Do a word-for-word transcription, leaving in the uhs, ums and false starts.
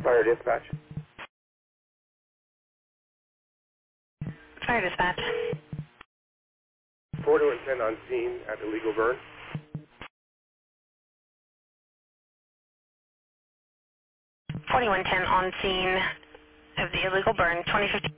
Fire dispatch. Fire dispatch. forty-one ten on scene at illegal burn. forty-one ten on scene of the illegal burn, twenty fifty.